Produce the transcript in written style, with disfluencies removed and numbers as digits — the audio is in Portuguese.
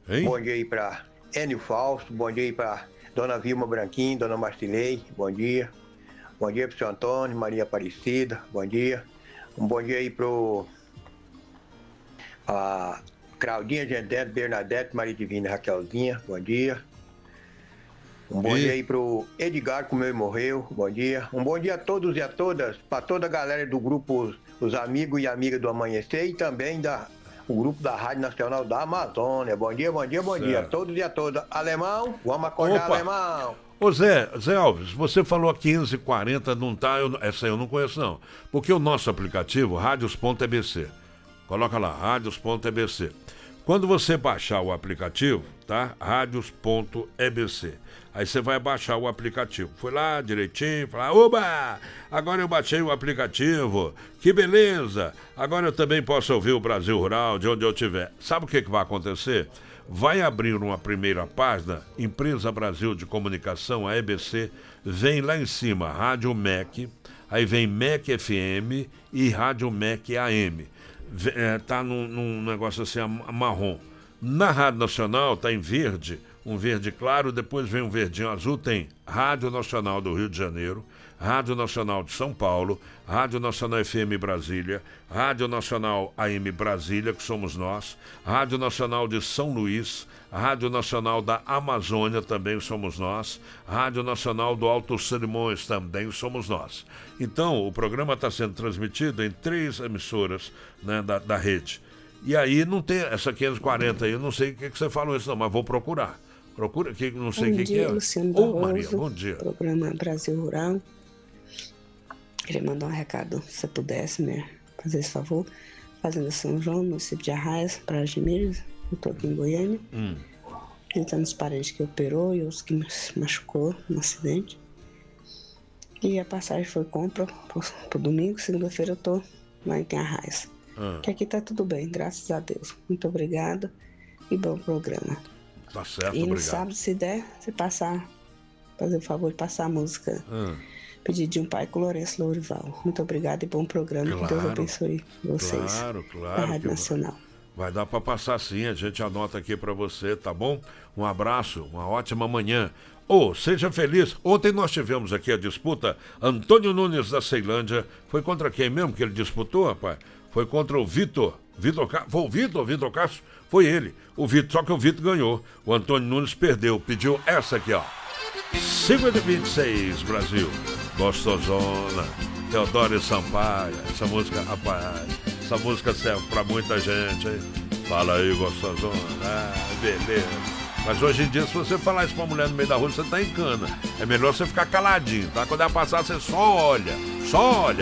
Hein? Bom dia aí para Enio Fausto, bom dia aí para Dona Vilma Branquinho, Dona Marcilei, bom dia. Bom dia pro seu Antônio, Maria Aparecida, bom dia. Um bom dia aí pro a Claudinha Gendete, Bernadette, Maria Divina, Raquelzinha, bom dia. Um bom dia aí pro Edgar, comeu e morreu, bom dia. Um bom dia a todos e a todas, para toda a galera do grupo Os Amigos e Amigas do Amanhecer e também o grupo da Rádio Nacional da Amazônia. Bom dia, bom dia, bom dia a todos e a todas. Alemão, vamos acordar, alemão. Ô Zé Alves, você falou 15h40, não tá, essa eu não conheço não. Porque o nosso aplicativo, radios.ebc, coloca lá, radios.ebc. Quando você baixar o aplicativo, tá? Radios.ebc. Aí você vai baixar o aplicativo. Foi lá direitinho, falar, oba! Agora eu baixei o aplicativo. Que beleza! Agora eu também posso ouvir o Brasil Rural de onde eu estiver. Sabe o que vai acontecer? Vai abrir uma primeira página, Empresa Brasil de Comunicação, a EBC, vem lá em cima, Rádio MEC, aí vem MEC FM e Rádio MEC AM. Tá num negócio assim, marrom. Na Rádio Nacional tá em verde, um verde claro, depois vem um verdinho azul, tem Rádio Nacional do Rio de Janeiro, Rádio Nacional de São Paulo, Rádio Nacional FM Brasília, Rádio Nacional AM Brasília, que somos nós, Rádio Nacional de São Luís, Rádio Nacional da Amazônia, também somos nós, Rádio Nacional do Alto Solimões, também somos nós. Então, o programa está sendo transmitido em 3 emissoras, né, da rede. E aí não tem essa 540 aí, eu não sei o que você falou isso não, mas vou procurar. Procura aqui, não sei o que é. Luciano Ô, Maria, bom dia. Programa Brasil Rural. Queria mandar um recado, se você pudesse, né? Fazer esse favor. Fazenda São João, município de Arraias, para Admires. Eu tô aqui em Goiânia. Visitando os parentes que operou e os que se machucou no acidente. E a passagem foi compra pro domingo. Segunda-feira eu tô lá em Arraias. Que aqui tá tudo bem, graças a Deus. Muito obrigada e bom programa. Tá certo, e no obrigado. sábado, se der, você fazer o favor de passar a música Pedido de um Pai com Lourenço Lourival. Muito obrigado e bom programa. Claro, que Deus abençoe vocês. Claro. Da Rádio Nacional. Vai dar para passar sim, a gente anota aqui para você, tá bom? Um abraço, uma ótima manhã. Seja feliz. Ontem nós tivemos aqui a disputa. Antônio Nunes da Ceilândia. Foi contra quem mesmo que ele disputou, rapaz? Foi contra o Vitor. Foi o Vitor Castro? Foi ele. Só que o Vitor ganhou. O Antônio Nunes perdeu. Pediu essa aqui, ó. 5h26, Brasil. Gostosona. Teodoro Sampaio. Essa música, rapaz, essa música serve pra muita gente, hein? Fala aí, gostosona. Beleza. Mas hoje em dia, se você falar isso pra mulher no meio da rua, você tá em cana. É melhor você ficar caladinho, tá? Quando ela passar, você só olha.